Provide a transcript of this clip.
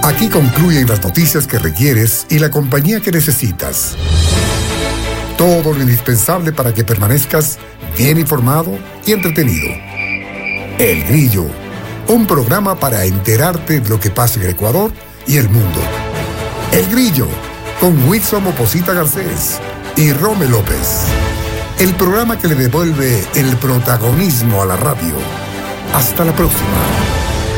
Aquí concluyen las noticias que requieres y la compañía que necesitas. Todo lo indispensable para que permanezcas bien informado y entretenido. El Grillo, un programa para enterarte de lo que pasa en el Ecuador y el mundo. El Grillo, con Wilson Oposita Garcés y Rome López. El programa que le devuelve el protagonismo a la radio. Hasta la próxima.